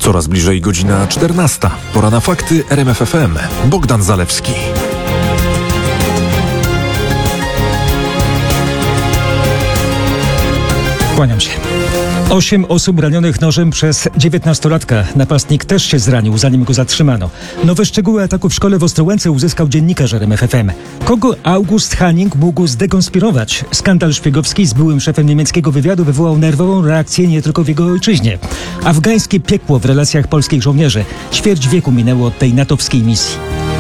Coraz bliżej godzina 14. Pora na fakty RMF FM. Bogdan Zalewski. Kłaniam się. 8 osób ranionych nożem przez 19-latka. Napastnik też się zranił, zanim go zatrzymano. Nowe szczegóły ataku w szkole w Ostrołęce uzyskał dziennikarz RMF FM. Kogo August Hanning mógł zdekonspirować? Skandal szpiegowski z byłym szefem niemieckiego wywiadu wywołał nerwową reakcję nie tylko w jego ojczyźnie. Afgańskie piekło w relacjach polskich żołnierzy. Ćwierć wieku minęło od tej natowskiej misji.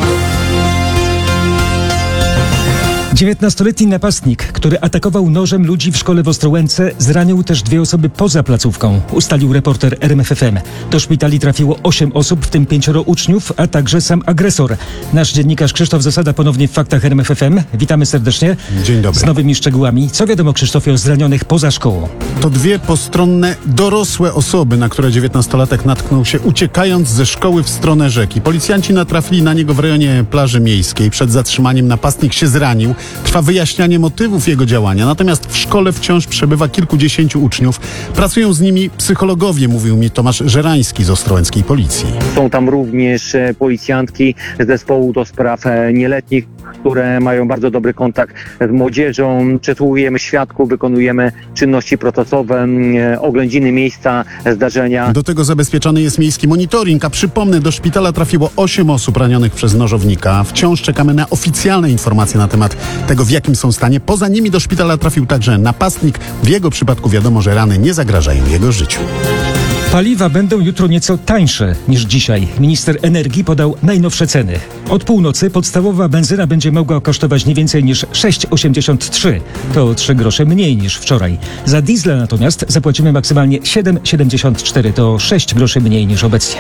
19-letni napastnik, który atakował nożem ludzi w szkole w Ostrołęce, zranił też 2 osoby poza placówką, ustalił reporter RMF FM. Do szpitali trafiło 8 osób, w tym 5 uczniów, a także sam agresor. Nasz dziennikarz Krzysztof Zasada ponownie w faktach RMF FM. Witamy serdecznie. Dzień dobry. Z nowymi szczegółami. Co wiadomo, Krzysztofie, o zranionych poza szkołą? To 2 postronne, dorosłe osoby, na które 19-latek natknął się, uciekając ze szkoły w stronę rzeki. Policjanci natrafili na niego w rejonie plaży miejskiej. Przed zatrzymaniem napastnik się zranił. Trwa wyjaśnianie motywów jego działania. Natomiast w szkole wciąż przebywa kilkudziesięciu uczniów. Pracują z nimi psychologowie, mówił mi Tomasz Żerański z ostrołęckiej policji. Są tam również policjantki z zespołu do spraw nieletnich, które mają bardzo dobry kontakt z młodzieżą. Przesłuchujemy świadków, wykonujemy czynności procesowe, oględziny miejsca zdarzenia. Do tego zabezpieczony jest miejski monitoring, a przypomnę, do szpitala trafiło 8 osób ranionych przez nożownika. Wciąż czekamy na oficjalne informacje na temat tego, w jakim są stanie. Poza nimi do szpitala trafił także napastnik. W jego przypadku wiadomo, że rany nie zagrażają jego życiu. Paliwa będą jutro nieco tańsze niż dzisiaj. Minister energii podał najnowsze ceny. Od północy podstawowa benzyna będzie mogła kosztować nie więcej niż 6,83. To o 3 grosze mniej niż wczoraj. Za diesla natomiast zapłacimy maksymalnie 7,74. To 6 groszy mniej niż obecnie.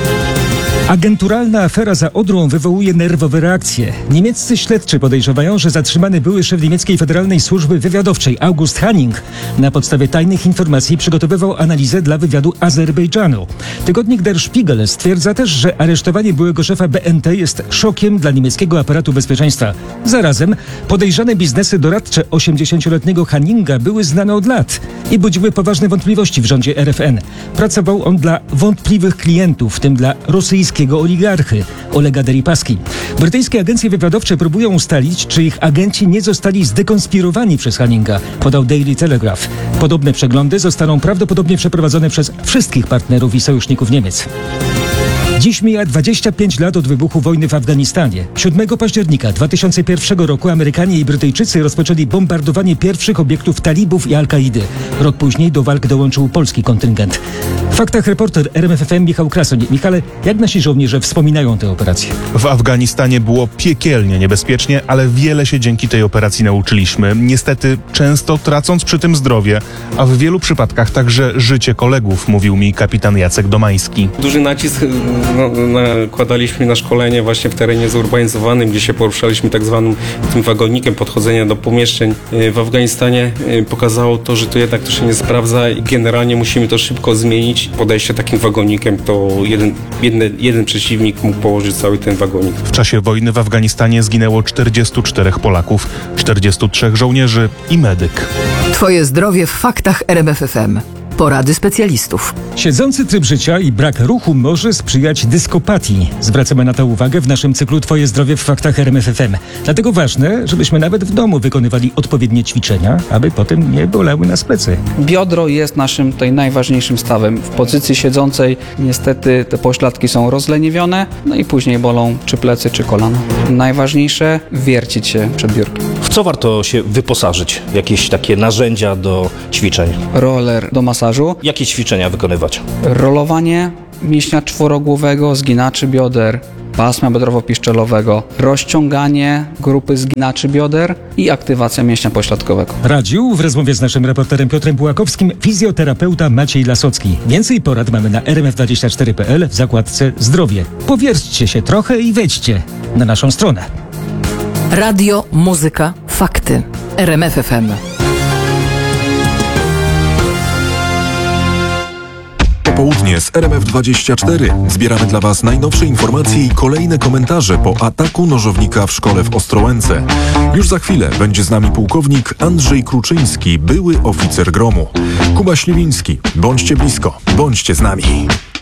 Agenturalna afera za Odrą wywołuje nerwowe reakcje. Niemieccy śledczy podejrzewają, że zatrzymany były szef niemieckiej Federalnej Służby Wywiadowczej August Hanning na podstawie tajnych informacji przygotowywał analizę dla wywiadu Azerbejdżanu. Tygodnik Der Spiegel stwierdza też, że aresztowanie byłego szefa BND jest szokiem dla niemieckiego aparatu bezpieczeństwa. Zarazem podejrzane biznesy doradcze 80-letniego Hanninga były znane od lat i budziły poważne wątpliwości w rządzie RFN. Pracował on dla wątpliwych klientów, w tym dla rosyjskiego oligarchy Olega Deripaski. Brytyjskie agencje wywiadowcze próbują ustalić, czy ich agenci nie zostali zdekonspirowani przez Hanninga, podał Daily Telegraph. Podobne przeglądy zostaną prawdopodobnie przeprowadzone przez wszystkich partnerów i sojuszników Niemiec. Dziś mija 25 lat od wybuchu wojny w Afganistanie. 7 października 2001 roku Amerykanie i Brytyjczycy rozpoczęli bombardowanie pierwszych obiektów talibów i Al-Kaidy. Rok później do walk dołączył polski kontyngent. W faktach reporter RMF FM Michał Krasoń. Michale, jak nasi żołnierze wspominają tę operację? W Afganistanie było piekielnie niebezpiecznie, ale wiele się dzięki tej operacji nauczyliśmy. Niestety często tracąc przy tym zdrowie, a w wielu przypadkach także życie kolegów, mówił mi kapitan Jacek Domański. Duży nacisk nakładaliśmy na szkolenie właśnie w terenie zurbanizowanym, gdzie się poruszaliśmy tak zwanym tym wagonikiem podchodzenia do pomieszczeń. W Afganistanie pokazało to, że to jednak to się nie sprawdza i generalnie musimy to szybko zmienić. Podejście takim wagonikiem to jeden przeciwnik mógł położyć cały ten wagonik. W czasie wojny w Afganistanie zginęło 44 Polaków, 43 żołnierzy i medyk. Twoje zdrowie w faktach RMF FM. Porady specjalistów. Siedzący tryb życia i brak ruchu może sprzyjać dyskopatii. Zwracamy na to uwagę w naszym cyklu Twoje zdrowie w faktach RMF FM. Dlatego ważne, żebyśmy nawet w domu wykonywali odpowiednie ćwiczenia, aby potem nie bolały nas plecy. Biodro jest naszym tutaj najważniejszym stawem. W pozycji siedzącej niestety te pośladki są rozleniwione, no i później bolą czy plecy, czy kolana. Najważniejsze wiercić się przed biurkiem. W co warto się wyposażyć? Jakieś takie narzędzia do ćwiczeń? Roller do masażu. Jakie ćwiczenia wykonywać? Rolowanie mięśnia czworogłowego, zginaczy bioder, pasma biodrowo-piszczelowego, rozciąganie grupy zginaczy bioder i aktywacja mięśnia pośladkowego. Radził w rozmowie z naszym reporterem Piotrem Bułakowskim fizjoterapeuta Maciej Lasocki. Więcej porad mamy na rmf24.pl w zakładce Zdrowie. Powierzcie się trochę i wejdźcie na naszą stronę. Radio, muzyka, fakty. RMF FM. Popołudnie z RMF24. Zbieramy dla Was najnowsze informacje i kolejne komentarze po ataku nożownika w szkole w Ostrołęce. Już za chwilę będzie z nami pułkownik Andrzej Kruczyński, były oficer Gromu. Kuba Śliwiński. Bądźcie blisko, bądźcie z nami.